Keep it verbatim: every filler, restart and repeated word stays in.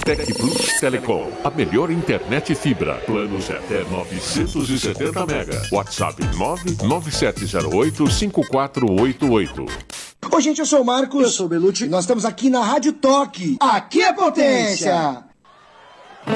Tec Plus Telecom, a melhor internet fibra. Planos até novecentos e setenta mega. WhatsApp nove nove sete zero oito cinco quatro oito oito. Oi, gente, eu sou o Marcos. Eu sou o Belucci. Nós estamos aqui na Rádio Toque. Aqui é potência!